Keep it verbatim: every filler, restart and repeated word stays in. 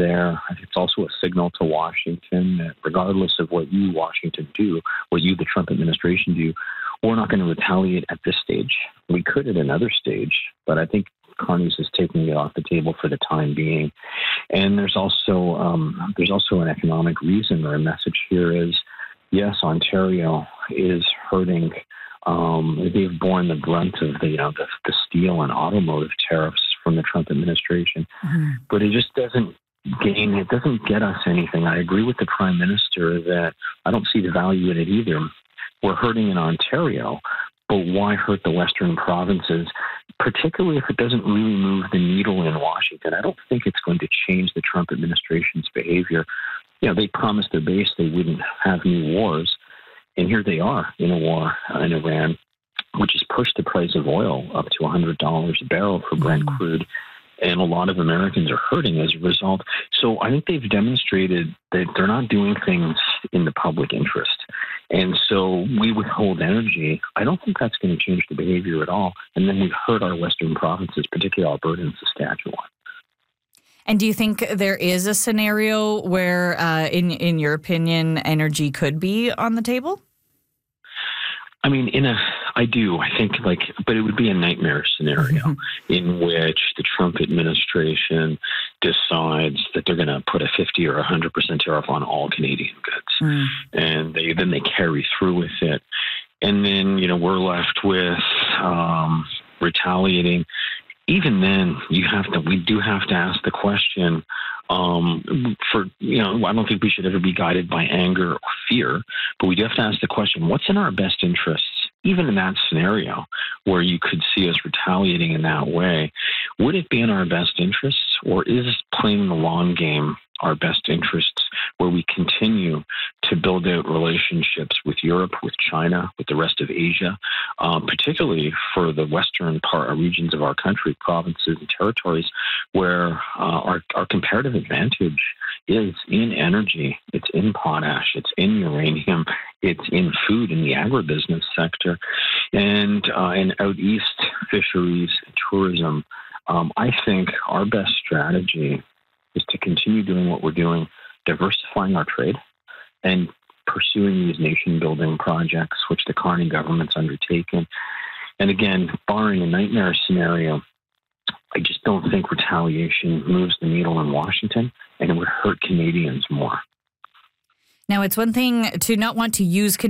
there. I think it's also a signal to Washington that regardless of what you, Washington, do, what you, the Trump administration, do, we're not going to retaliate at this stage. We could at another stage, but I think Carney's is taking it off the table for the time being. And there's also um, there's also an economic reason, or a message here is, yes, Ontario is hurting. Um, they've borne the brunt of the, you know, the, the steel and automotive tariffs from the Trump administration, mm-hmm. but it just doesn't gain, it doesn't get us anything. I agree with the Prime Minister that I don't see the value in it either. We're hurting in Ontario, but why hurt the Western provinces, particularly if it doesn't really move the needle in Washington? I don't think it's going to change the Trump administration's behavior. You know, they promised their base they wouldn't have new wars, and here they are in a war in Iran, which has pushed the price of oil up to one hundred dollars a barrel for Brent mm-hmm. crude. And a lot of Americans are hurting as a result. So I think they've demonstrated that they're not doing things in the public interest. And so we withhold energy. I don't think that's going to change the behavior at all. And then we've hurt our Western provinces, particularly Alberta and Saskatchewan. And do you think there is a scenario where, uh, in in your opinion, energy could be on the table? I mean, in a, I do. I think like, but it would be a nightmare scenario mm-hmm. in which the Trump administration decides that they're going to put a fifty or a hundred percent tariff on all Canadian goods, mm. and they then they carry through with it, and then you know we're left with um, retaliating. Even then, you have to. We do have to ask the question. Um, for you know, I don't think we should ever be guided by anger or fear, but we do have to ask the question: what's in our best interests? Even in that scenario, where you could see us retaliating in that way, would it be in our best interests, or is playing the long game our best interests, where we continue to build out relationships with Europe, with China, with the rest of Asia, um, particularly for the western part regions of our country, provinces and territories, where uh, our, our comparative advantage is in energy, it's in potash, it's in uranium, it's in food, in the agribusiness sector, and uh, and out east, fisheries, tourism. Um, I think our best strategy is to continue doing what we're doing, diversifying our trade and pursuing these nation-building projects, which the Carney government's undertaken. And again, barring a nightmare scenario, I just don't think retaliation moves the needle in Washington, and it would hurt Canadians more. Now, it's one thing to not want to use